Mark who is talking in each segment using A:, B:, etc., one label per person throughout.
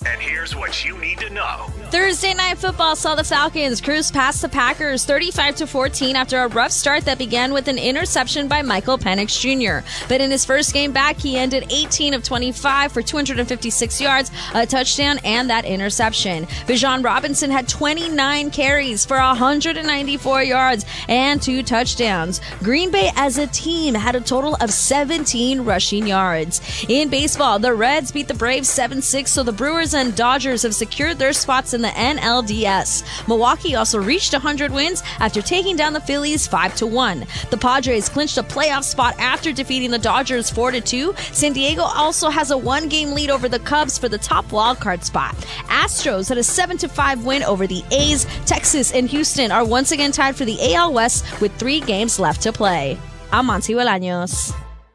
A: And here's what you need to know.
B: Thursday Night Football saw the Falcons cruise past the Packers 35-14 after a rough start that began with an interception by Michael Penix Jr. But in his first game back, he ended 18 of 25 for 256 yards, a touchdown, and that interception. Bijan Robinson had 29 carries for 194 yards and 2 touchdowns. Green Bay as a team had a total of 17 rushing yards. In baseball, the Reds beat the Braves 7-6, so the Brewers and Dodgers have secured their spots in the NLDS. Milwaukee also reached 100 wins after taking down the Phillies 5-1. The Padres clinched a playoff spot after defeating the Dodgers 4-2. San Diego also has a 1-game lead over the Cubs for the top wildcard spot. Astros had a 7-5 win over the A's. Texas and Houston are once again tied for the AL West with 3 games left to play. I'm Monty Bolaños.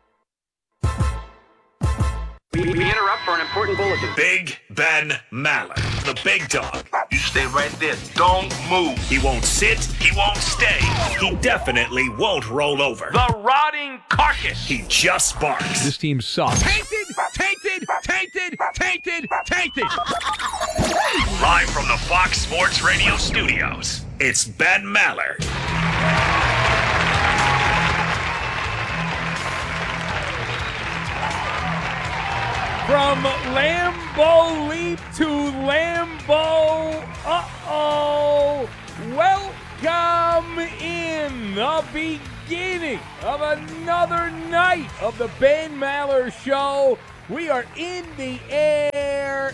C: We interrupt for an important bulletin.
A: Big Ben Maller, the big dog.
D: You stay right there. Don't move.
A: He won't sit. He won't stay. He definitely won't roll over.
D: The rotting carcass.
A: He just barks.
E: This team sucks.
D: Tainted, tainted, tainted, tainted, tainted.
A: Live from the Fox Sports Radio studios, it's Ben Maller.
E: From Lambeau Leap to Lambeau, welcome in the beginning of another night of the Ben Maller Show. We are in the air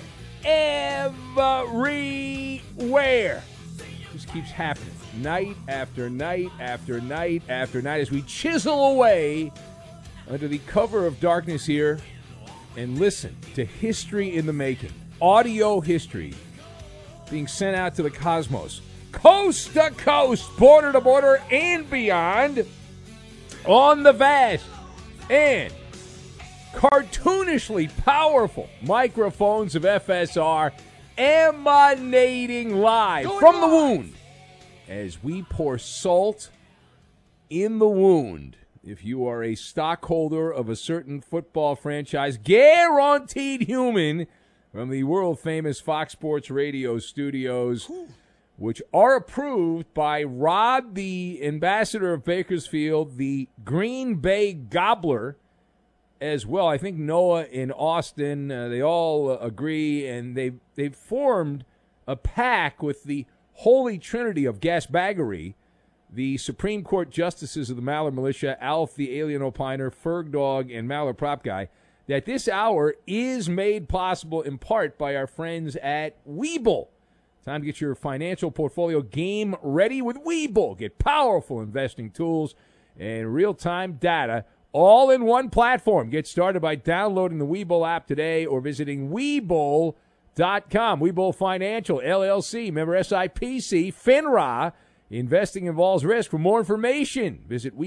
E: everywhere. Just keeps happening night after night after night after night as we chisel away under the cover of darkness here and listen to history in the making. Audio history being sent out to the cosmos. Coast to coast, border to border, and beyond. On the vast and cartoonishly powerful microphones of FSR emanating live from the wound as we pour salt in the wound. If you are a stockholder of a certain football franchise, guaranteed human, from the world-famous Fox Sports Radio studios, which are approved by Rod, the ambassador of Bakersfield, the Green Bay Gobbler, as well. I think Noah in Austin, they all agree, and they've formed a pack with the holy trinity of gasbaggery. The Supreme Court Justices of the Maller Militia, Alf the Alien Opiner, Ferg Dog, and Maller Prop Guy, that this hour is made possible in part by our friends at Webull. Time to get your financial portfolio game ready with Webull. Get powerful investing tools and real-time data all in one platform. Get started by downloading the Webull app today or visiting Webull.com. Webull Financial, LLC, member SIPC, FINRA. Investing involves risk. For more information, visit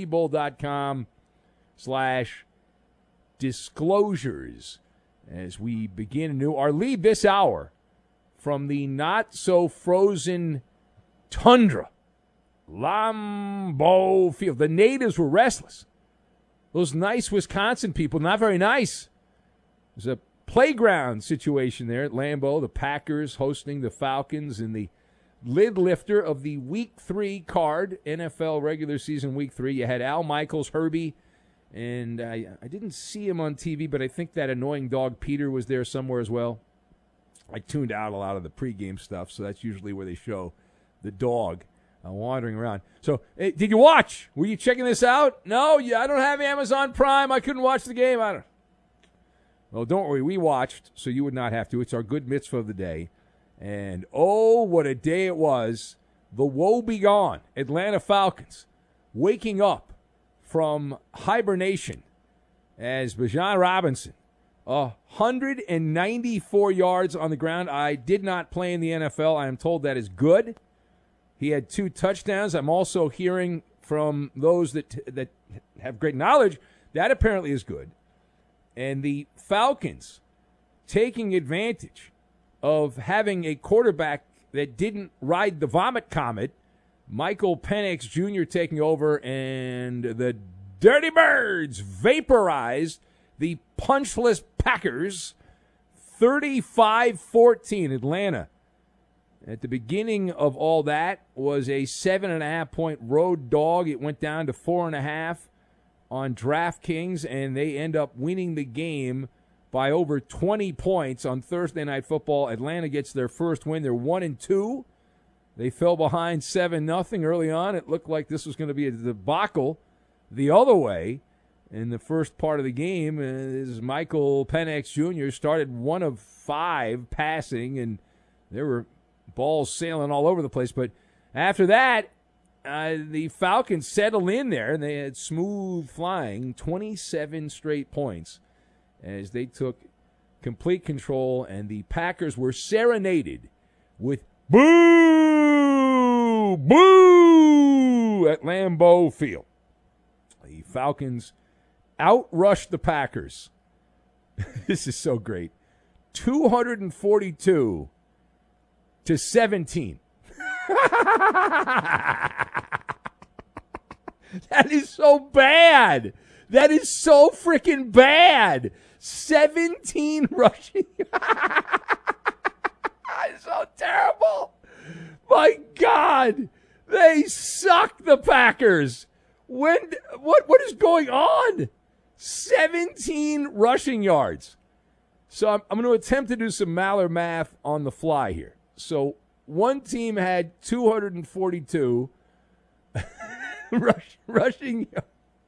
E: Webull.com/disclosures. As we begin anew, our lead this hour from the not-so-frozen tundra, Lambeau Field. The natives were restless. Those nice Wisconsin people, not very nice. There's a playground situation there at Lambeau. The Packers hosting the Falcons in the lid lifter of the Week 3 card, NFL regular season Week 3. You had Al Michaels, Herbie, and I didn't see him on TV, but I think that annoying dog Peter was there somewhere as well. I tuned out a lot of the pregame stuff, so that's usually where they show the dog wandering around. So, hey, did you watch? Were you checking this out? No? Yeah, I don't have Amazon Prime. I couldn't watch the game. Well, don't worry. We watched, so you would not have to. It's our good mitzvah of the day. And, oh, what a day it was. The woe-begone Atlanta Falcons waking up from hibernation as Bijan Robinson, 194 yards on the ground. I did not play in the NFL. I am told that is good. He had 2 touchdowns. I'm also hearing from those that have great knowledge that apparently is good. And the Falcons taking advantage of having a quarterback that didn't ride the vomit comet, Michael Penix Jr. taking over, and the Dirty Birds vaporized the punchless Packers 35-14, Atlanta. At the beginning of all that was a 7.5-point road dog. It went down to 4.5 on DraftKings, and they end up winning the game by over 20 points on Thursday Night Football. Atlanta gets their first win. They're 1-2. They fell behind 7-0 early on. It looked like this was going to be a debacle the other way. In the first part of the game, is Michael Penix Jr. started 1 of 5 passing, and there were balls sailing all over the place. But after that, the Falcons settled in there, and they had smooth flying, 27 straight points as they took complete control, and the Packers were serenaded with boo, boo at Lambeau Field. The Falcons outrushed the Packers. This is so great. 242-17. That is so bad. That is so freaking bad. 17 rushing. It's so terrible. My God. They suck, the Packers. What is going on? 17 rushing yards. So I'm going to attempt to do some Maller math on the fly here. So one team had 242 rushing yards.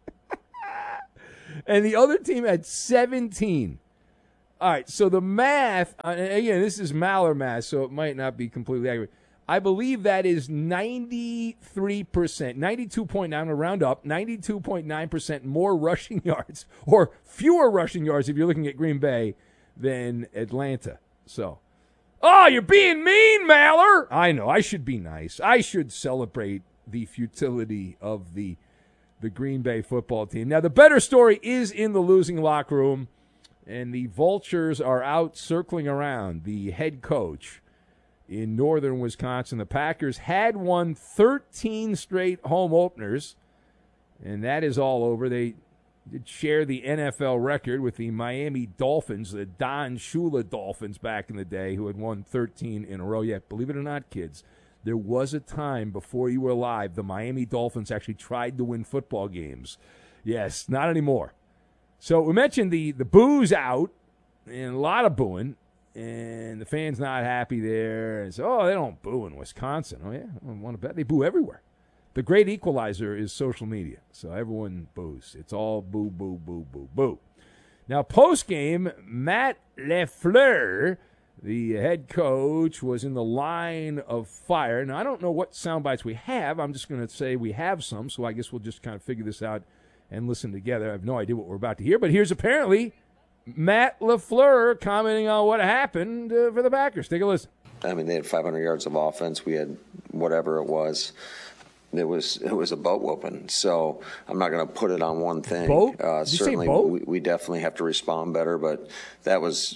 E: And the other team had 17. All right, so the math, again, this is Maller math, so it might not be completely accurate. I believe that is 93%, 92.9, I'm going to round up, 92.9% more rushing yards, or fewer rushing yards if you're looking at Green Bay, than Atlanta. So, oh, you're being mean, Maller. I know, I should be nice. I should celebrate the futility of the Green Bay football team. Now, the better story is in the losing locker room, and the vultures are out circling around the head coach in northern Wisconsin. The Packers had won 13 straight home openers, and that is all over. They did share the NFL record with the Miami Dolphins, the Don Shula Dolphins back in the day, who had won 13 in a row. Yeah, believe it or not, kids, there was a time before you were alive the Miami Dolphins actually tried to win football games. Yes, not anymore. So we mentioned the boo's out, and a lot of booing. And the fans not happy there. And so, they don't boo in Wisconsin. Oh, yeah, I want to bet. They boo everywhere. The great equalizer is social media. So everyone boos. It's all boo, boo, boo, boo, boo. Now, post-game, Matt LaFleur, the head coach, was in the line of fire. Now, I don't know what sound bites we have. I'm just going to say we have some, so I guess we'll just kind of figure this out and listen together. I have no idea what we're about to hear, but here's apparently Matt LaFleur commenting on what happened for the Packers. Take a listen.
F: I mean, they had 500 yards of offense. We had whatever it was. It was a boat whooping. So I'm not going to put it on one thing.
E: Boat? Did
F: Certainly,
E: you say boat?
F: We definitely have to respond better. But that was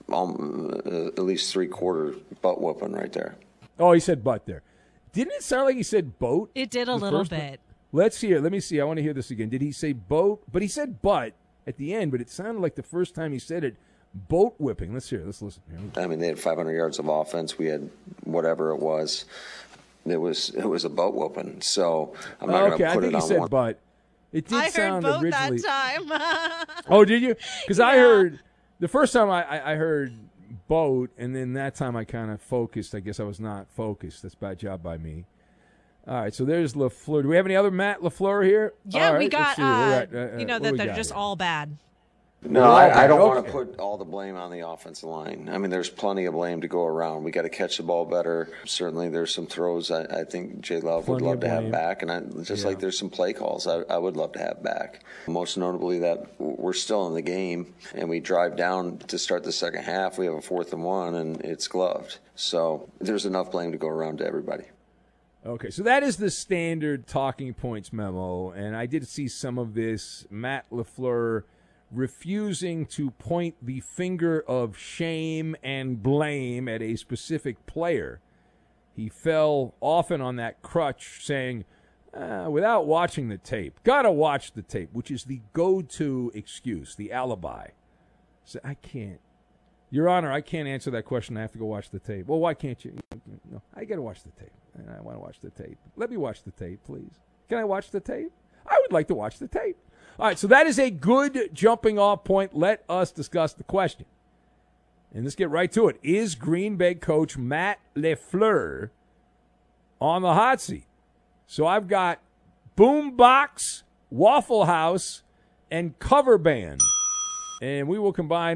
F: at least 3/4 butt whooping right there.
E: Oh, he said butt there. Didn't it sound like he said boat?
G: It did a little bit.
E: Let's hear. Let me see. I want to hear this again. Did he say boat? But he said butt at the end, but it sounded like the first time he said it, boat whipping. Let's hear. Let's listen.
F: I mean, they had 500 yards of offense. We had whatever it was. It was a boat whooping. So I'm not going to put it on one.
E: I think he said butt. It did
G: I
E: sound
G: heard boat
E: originally.
G: that time.
E: Oh, did you? Because I
G: Yeah.
E: heard the first time I heard boat, and then that time I kind of focused. I guess I was not focused. That's a bad job by me. All right, so there's LaFleur. Do we have any other Matt LaFleur here?
G: Yeah,
E: all right,
G: we got,
E: let's see.
G: that
E: What we
G: they're
E: got
G: just
E: here?
G: all bad.
F: No, I don't want
E: Okay.
F: to put all the blame on the offensive line. I mean, there's plenty of blame to go around. We got to catch the ball better. Certainly, there's some throws I think J. Love would
E: Plenty
F: love
E: of
F: to have
E: blame.
F: back, and like there's some play calls I would love to have back. Most notably that we're still in the game, and we drive down to start the second half. We have a 4th and 1, and it's gloved. So there's enough blame to go around to everybody.
E: Okay, so that is the standard talking points memo, and I did see some of this. Matt LaFleur refusing to point the finger of shame and blame at a specific player. He fell often on that crutch saying, without watching the tape, gotta watch the tape, which is the go-to excuse, the alibi. So I can't Your Honor, I can't answer that question. I have to go watch the tape. Well, why can't you? No, I got to watch the tape. I want to watch the tape. Let me watch the tape, please. Can I watch the tape? I would like to watch the tape. All right, so that is a good jumping off point. Let us discuss the question. And let's get right to it. Is Green Bay coach Matt LaFleur on the hot seat? So I've got Boombox, Waffle House, and Cover Band. And we will combine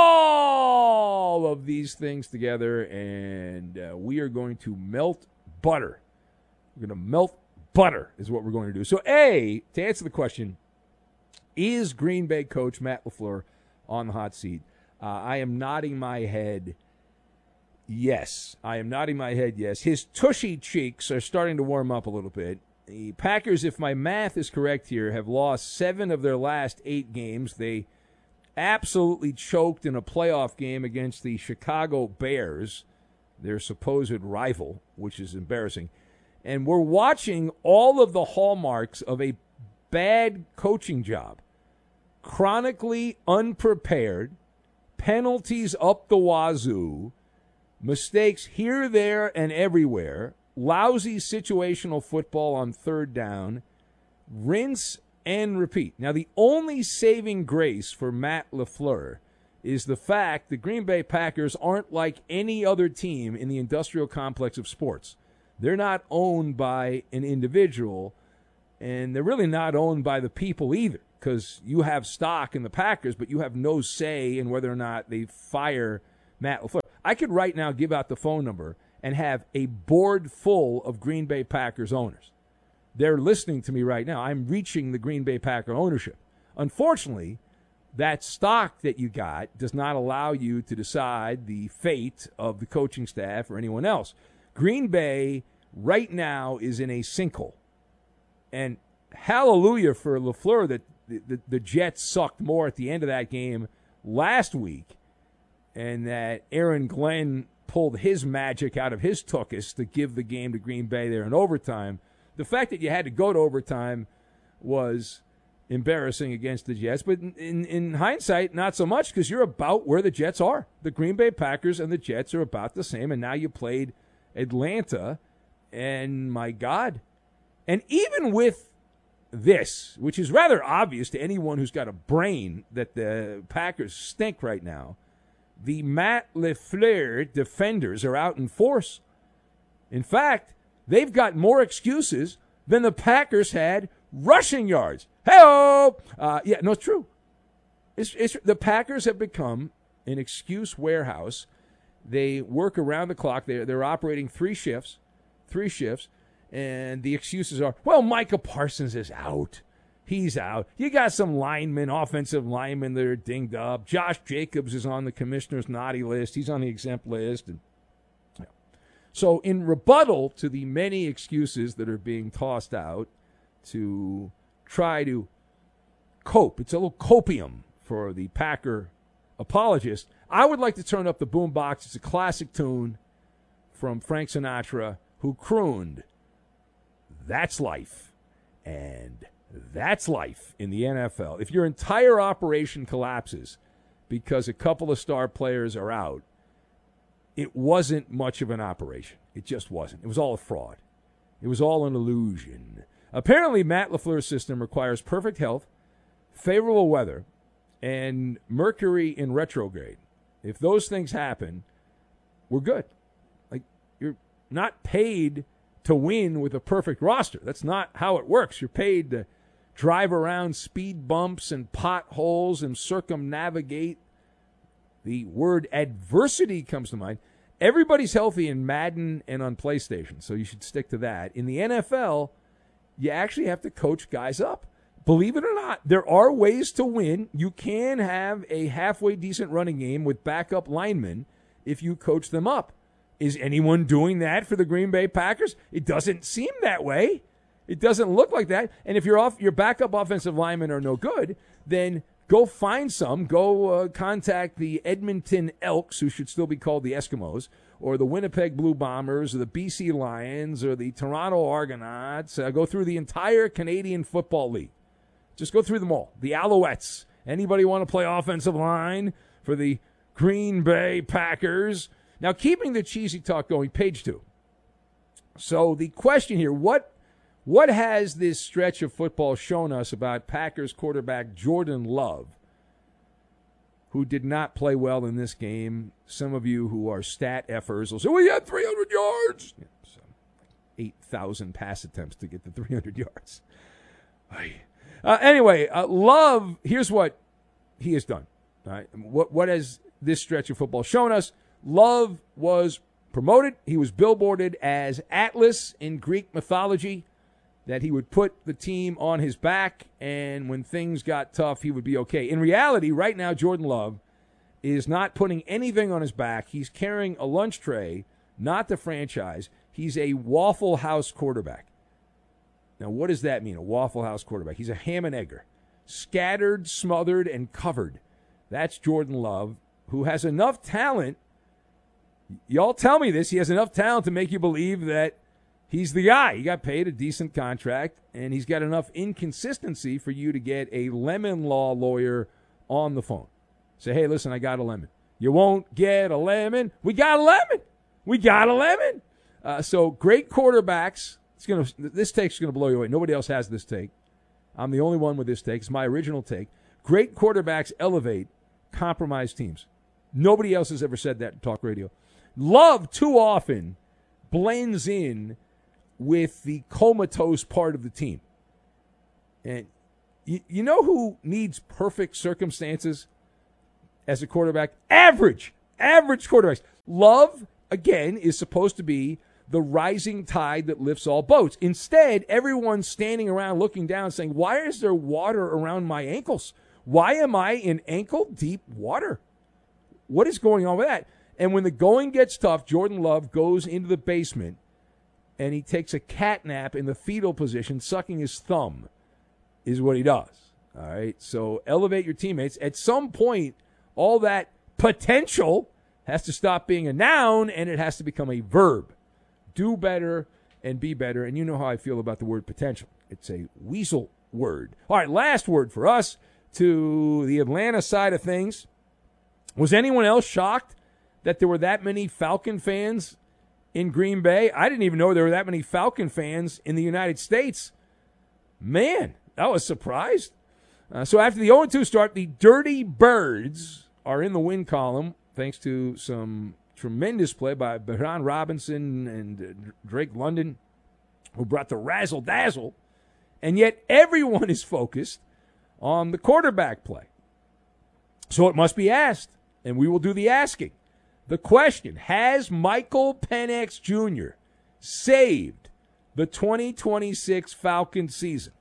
E: all of these things together, and we are going to melt butter. We're going to melt butter is what we're going to do. So, A, to answer the question, is Green Bay coach Matt LaFleur on the hot seat? I am nodding my head yes. I am nodding my head yes. His tushy cheeks are starting to warm up a little bit. The Packers, if my math is correct here, have lost 7 of their last 8 games. They absolutely choked in a playoff game against the Chicago Bears, their supposed rival, which is embarrassing. And we're watching all of the hallmarks of a bad coaching job. Chronically unprepared, penalties up the wazoo, mistakes here, there, and everywhere, lousy situational football on third down, rinse and repeat. Now, the only saving grace for Matt LaFleur is the fact the Green Bay Packers aren't like any other team in the industrial complex of sports. They're not owned by an individual, and they're really not owned by the people either, because you have stock in the Packers, but you have no say in whether or not they fire Matt LaFleur. I could right now give out the phone number and have a board full of Green Bay Packers owners. They're listening to me right now. I'm reaching the Green Bay Packer ownership. Unfortunately, that stock that you got does not allow you to decide the fate of the coaching staff or anyone else. Green Bay right now is in a sinkhole. And hallelujah for LaFleur that the Jets sucked more at the end of that game last week, and that Aaron Glenn pulled his magic out of his tuchus to give the game to Green Bay there in overtime. The fact that you had to go to overtime was embarrassing against the Jets, but in hindsight, not so much, because you're about where the Jets are. The Green Bay Packers and the Jets are about the same, and now you played Atlanta, and my God. And even with this, which is rather obvious to anyone who's got a brain that the Packers stink right now, the Matt LaFleur defenders are out in force. In fact, they've got more excuses than the Packers had rushing yards. Hey-oh! Yeah, no, it's true. It's the Packers have become an excuse warehouse. They work around the clock. They're operating three shifts, and the excuses are, well, Micah Parsons is out. He's out. You got some linemen, offensive linemen that are dinged up. Josh Jacobs is on the commissioner's naughty list. He's on the exempt list. And so in rebuttal to the many excuses that are being tossed out to try to cope, it's a little copium for the Packer apologist, I would like to turn up the boombox. It's a classic tune from Frank Sinatra, who crooned, "That's life, and that's life in the NFL." If your entire operation collapses because a couple of star players are out, it wasn't much of an operation. It just wasn't. It was all a fraud. It was all an illusion. Apparently, Matt LaFleur's system requires perfect health, favorable weather, and Mercury in retrograde. If those things happen, we're good. Like, you're not paid to win with a perfect roster. That's not how it works. You're paid to drive around speed bumps and potholes and circumnavigate. The word adversity comes to mind. Everybody's healthy in Madden and on PlayStation, so you should stick to that. In the NFL, you actually have to coach guys up. Believe it or not, there are ways to win. You can have a halfway decent running game with backup linemen if you coach them up. Is anyone doing that for the Green Bay Packers? It doesn't seem that way. It doesn't look like that. And if your backup offensive linemen are no good, then go find some. Go contact the Edmonton Elks, who should still be called the Eskimos, or the Winnipeg Blue Bombers, or the BC Lions, or the Toronto Argonauts. Go through the entire Canadian Football League. Just go through them all. The Alouettes. Anybody want to play offensive line for the Green Bay Packers. Now, keeping the cheesy talk going, page 2. So the question here, what has this stretch of football shown us about Packers quarterback Jordan Love, who did not play well in this game? Some of you who are stat effers will say, well, he had 300 yards. Yeah, so 8,000 pass attempts to get the 300 yards. Anyway, Love, here's what he has done. All right? What has this stretch of football shown us? Love was promoted. He was billboarded as Atlas in Greek mythology, that he would put the team on his back, and when things got tough, he would be okay. In reality, right now, Jordan Love is not putting anything on his back. He's carrying a lunch tray, not the franchise. He's a Waffle House quarterback. Now, what does that mean, a Waffle House quarterback? He's a ham and egger, scattered, smothered, and covered. That's Jordan Love, who has enough talent. Y'all tell me this. He has enough talent to make you believe that he's the guy. He got paid a decent contract, and he's got enough inconsistency for you to get a lemon law lawyer on the phone. Say, hey, listen, I got a lemon. You won't get a lemon. We got a lemon. We got a lemon. So great quarterbacks. This take's going to blow you away. Nobody else has this take. I'm the only one with this take. It's my original take. Great quarterbacks elevate compromised teams. Nobody else has ever said that in talk radio. Love too often blends in with the comatose part of the team. And you know who needs perfect circumstances as a quarterback? Average quarterbacks. Love, again, is supposed to be the rising tide that lifts all boats. Instead, everyone's standing around looking down saying, why is there water around my ankles? Why am I in ankle-deep water? What is going on with that? And when the going gets tough, Jordan Love goes into the basement and he takes a cat nap in the fetal position, sucking his thumb, is what he does. All right? So elevate your teammates. At some point, all that potential has to stop being a noun and it has to become a verb. Do better and be better. And you know how I feel about the word potential. It's a weasel word. All right, last word for us to the Atlanta side of things. Was anyone else shocked that there were that many Falcon fans in Green Bay? I didn't even know there were that many Falcon fans in the United States. Man, I was surprised. So after the 0-2 start, the Dirty Birds are in the win column thanks to some tremendous play by Bijan Robinson and Drake London, who brought the razzle-dazzle. And yet everyone is focused on the quarterback play. So it must be asked, and we will do the asking. The question, has Michael Penix Jr. saved the 2026 Falcons season?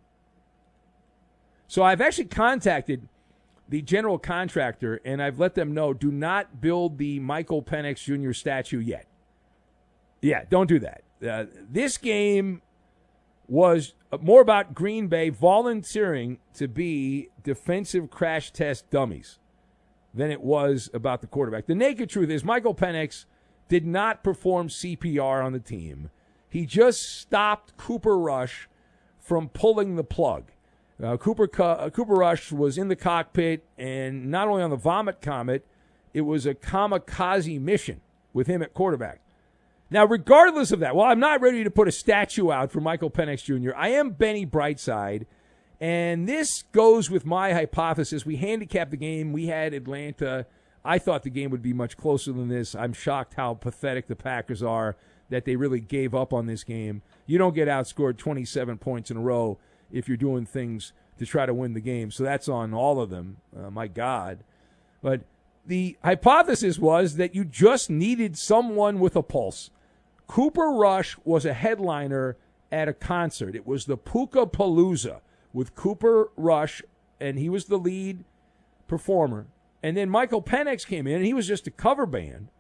E: So I've actually contacted the general contractor, and I've let them know, do not build the Michael Penix Jr. statue yet. Yeah, don't do that. This game was more about Green Bay volunteering to be defensive crash test dummies than it was about the quarterback. The naked truth is Michael Penix did not perform CPR on the team. He just stopped Cooper Rush from pulling the plug. Cooper Rush was in the cockpit, and not only on the Vomit Comet, it was a kamikaze mission with him at quarterback. Now, regardless of that, while I'm not ready to put a statue out for Michael Penix Jr., I am Benny Brightside, and this goes with my hypothesis. We handicapped the game. We had Atlanta. I thought the game would be much closer than this. I'm shocked how pathetic the Packers are that they really gave up on this game. You don't get outscored 27 points in a row if you're doing things to try to win the game. So that's on all of them. My God. But the hypothesis was that you just needed someone with a pulse. Cooper Rush was a headliner at a concert. It was the Puka-Palooza with Cooper Rush, and he was the lead performer. And then Michael Penix came in, and he was just a cover band,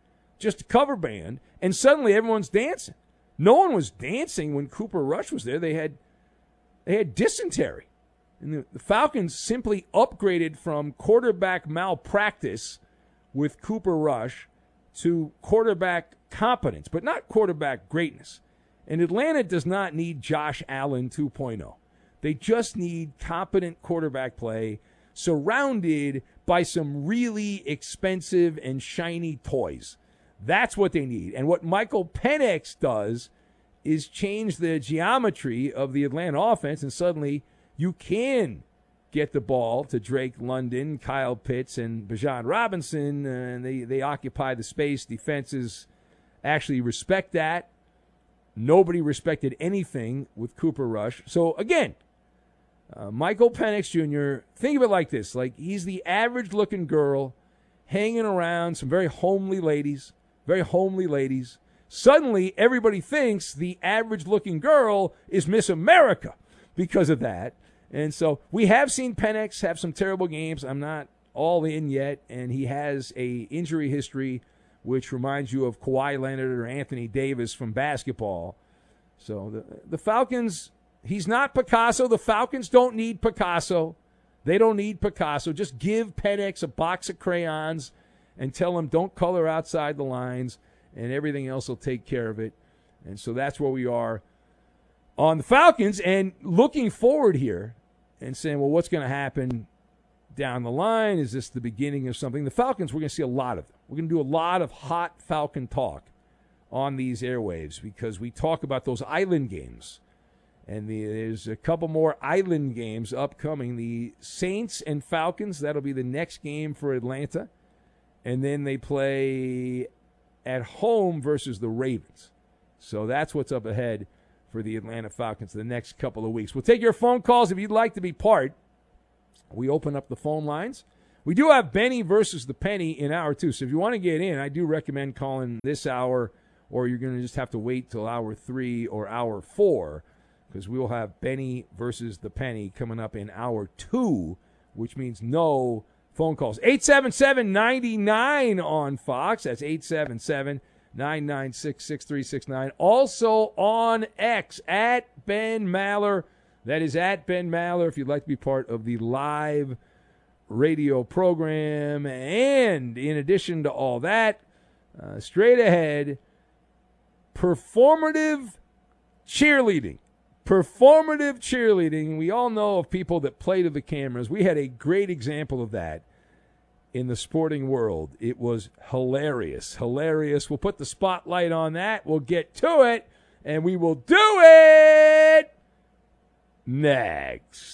E: and suddenly everyone's dancing. No one was dancing when Cooper Rush was there. They had dysentery. And the Falcons simply upgraded from quarterback malpractice with Cooper Rush to quarterback competence, but not quarterback greatness. And Atlanta does not need Josh Allen 2.0. They just need competent quarterback play surrounded buy some really expensive and shiny toys. That's what they need. And what Michael Penix does is change the geometry of the Atlanta offense, and suddenly you can get the ball to Drake London, Kyle Pitts, and Bijan Robinson, and they occupy the space. Defenses actually respect that. Nobody respected anything with Cooper Rush. So, again, Michael Penix Jr., think of it like this. Like, he's the average-looking girl hanging around some very homely ladies. Suddenly, everybody thinks the average-looking girl is Miss America because of that. And so we have seen Penix have some terrible games. I'm not all in yet, and he has a injury history which reminds you of Kawhi Leonard or Anthony Davis from basketball. So the Falcons, he's not Picasso. The Falcons don't need Picasso. They don't need Picasso. Just give Penix a box of crayons and tell him don't color outside the lines, and everything else will take care of it. And so that's where we are on the Falcons. And looking forward here and saying, well, what's going to happen down the line? Is this the beginning of something? The Falcons, we're going to see a lot of them. We're going to do a lot of hot Falcon talk on these airwaves because we talk about those island games. And there's a couple more island games upcoming. The Saints and Falcons, that'll be the next game for Atlanta. And then they play at home versus the Ravens. So that's what's up ahead for the Atlanta Falcons the next couple of weeks. We'll take your phone calls if you'd like to be part. We open up the phone lines. We do have Benny versus the Penny in hour 2. So if you want to get in, I do recommend calling this hour, or you're going to just have to wait till hour 3 or hour 4, because we will have Benny versus the Penny coming up in hour 2, which means no phone calls. 877-99 on Fox. That's 877-996-6369. Also on X, at Ben Maller. That is at Ben Maller if you'd like to be part of the live radio program. And in addition to all that, straight ahead, performative cheerleading. Performative cheerleading. We all know of people that play to the cameras. We had a great example of that in the sporting world. It was hilarious. Hilarious. We'll put the spotlight on that. We'll get to it, and we will do it next.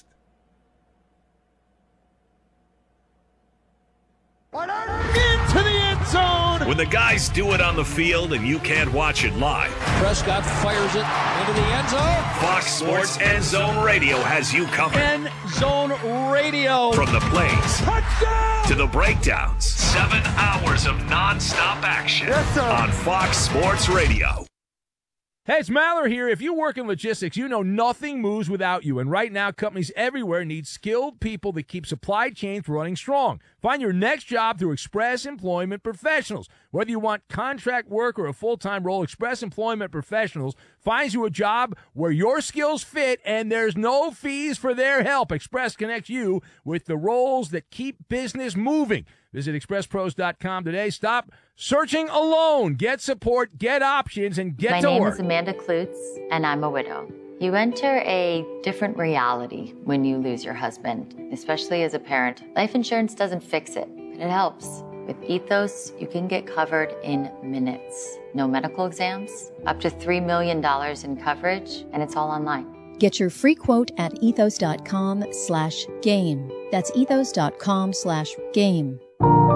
D: Into the end zone.
A: When the guys do it on the field and you can't watch it live,
G: Prescott fires it into the end zone.
A: Fox Sports End Zone Radio has you covered.
G: End Zone Radio.
A: From the plays
D: Touchdown!
A: to the breakdowns, 7 hours of nonstop action on Fox Sports Radio.
E: Hey, it's Maller here. If you work in logistics, you know nothing moves without you. And right now, companies everywhere need skilled people that keep supply chains running strong. Find your next job through Express Employment Professionals. Whether you want contract work or a full-time role, Express Employment Professionals finds you a job where your skills fit and there's no fees for their help. Express connects you with the roles that keep business moving. Visit expresspros.com today. Stop searching alone. Get support, get options, and get to work.
H: My name is Amanda Klutz, and I'm a widow. You enter a different reality when you lose your husband, especially as a parent. Life insurance doesn't fix it, but it helps. With Ethos, you can get covered in minutes. No medical exams, up to $3 million in coverage, and it's all online.
I: Get your free quote at ethos.com/game. That's ethos.com/game.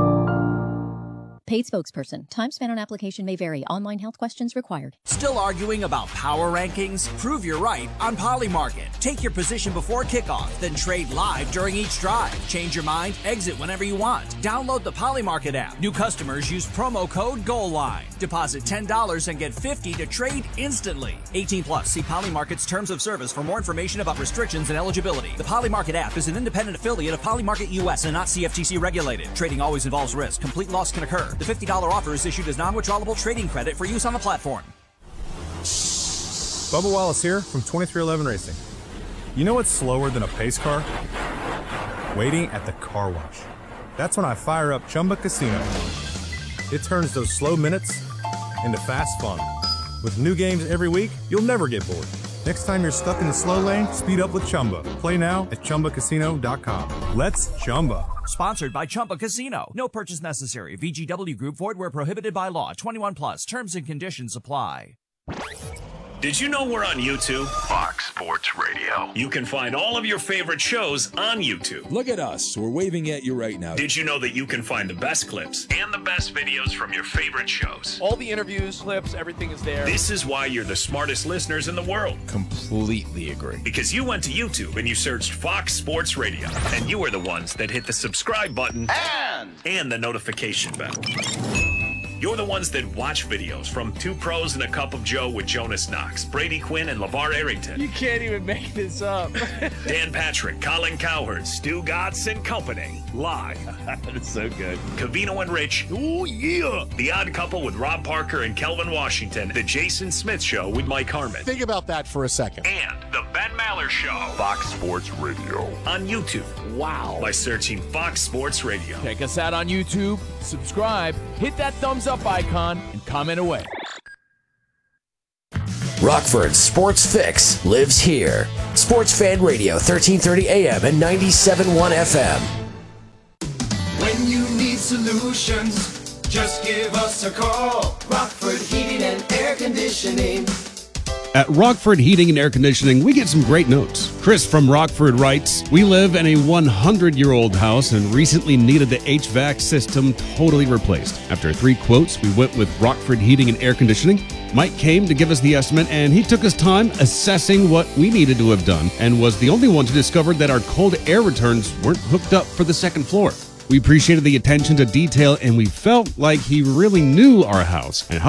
I: Paid spokesperson. Time span on application may vary. Online health questions required.
J: Still arguing about power rankings? Prove you're right on Polymarket. Take your position before kickoff, then trade live during each drive. Change your mind, exit whenever you want. Download the Polymarket app. New customers use promo code GOALLINE. Deposit $10 and get $50 to trade instantly. 18 plus. See Polymarket's terms of service for more information about restrictions and eligibility. The Polymarket app is an independent affiliate of Polymarket US and not CFTC regulated. Trading always involves risk. Complete loss can occur. The $50 offer is issued as non-withdrawable trading credit for use on the platform.
K: Bubba Wallace here from 2311 Racing. You know what's slower than a pace car? Waiting at the car wash. That's when I fire up Chumba Casino. It turns those slow minutes into fast fun. With new games every week, you'll never get bored. Next time you're stuck in the slow lane, speed up with Chumba. Play now at ChumbaCasino.com. Let's Chumba.
J: Sponsored by Chumba Casino. No purchase necessary. VGW Group. Void where prohibited by law. 21 plus. Terms and conditions apply.
A: Did you know we're on YouTube?
L: Fox Sports Radio.
A: You can find all of your favorite shows on YouTube.
M: Look at us. We're waving at you right now.
A: Did you know that you can find the best clips and the best videos from your favorite shows?
G: All the interviews, clips, everything is there.
A: This is why you're the smartest listeners in the world.
M: Completely agree.
A: Because you went to YouTube and you searched Fox Sports Radio. And you were the ones that hit the subscribe button and the notification bell. You're the ones that watch videos from Two Pros and a Cup of Joe with Jonas Knox, Brady Quinn, and LeVar Arrington.
G: You can't even make this up.
A: Dan Patrick, Colin Cowherd, Stu Gatz and Company. Live.
G: That's so good.
A: Cavino and Rich. Oh, yeah. The Odd Couple with Rob Parker and Kelvin Washington. The Jason Smith Show with Mike Harmon.
N: Think about that for a second.
A: And The Ben Maller Show.
L: Fox Sports Radio.
A: On YouTube.
G: Wow.
A: By searching Fox Sports Radio.
D: Check us out on YouTube, subscribe, hit that thumbs up icon, and comment away.
O: Rockford's Sports Fix lives here. Sports Fan Radio, 1330 AM and 97.1 FM.
P: When you need solutions, just give us a call. Rockford Heating and Air Conditioning.
Q: At Rockford Heating and Air Conditioning, we get some great notes. Chris from Rockford writes, "We live in a 100-year-old house and recently needed the HVAC system totally replaced. After 3 quotes, we went with Rockford Heating and Air Conditioning. Mike came to give us the estimate, and he took his time assessing what we needed to have done and was the only one to discover that our cold air returns weren't hooked up for the second floor. We appreciated the attention to detail, and we felt like he really knew our house and how